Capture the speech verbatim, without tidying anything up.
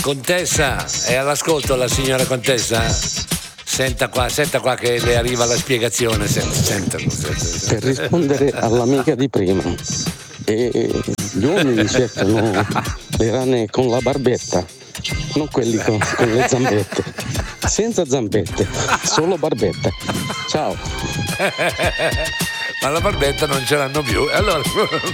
Contessa, è all'ascolto la signora Contessa? Senta qua, senta qua che le arriva la spiegazione. Senta, senta, senta, senta. Per rispondere all'amica di prima, e gli uomini cercano le rane con la barbetta, non quelli con, con le zambette. Senza zambette, solo barbetta. Ciao. Ma la barbetta non ce l'hanno più. Allora